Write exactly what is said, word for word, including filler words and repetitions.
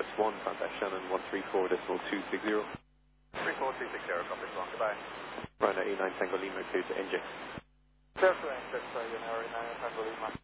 Airbus one, contact Shannon one three four decimal two six zero. three four two six zero, copy, one, goodbye. Ryanair E nine Tango Lima, clear to N J. Clear to N J, sorry, Ryanair E nine Tango Lima.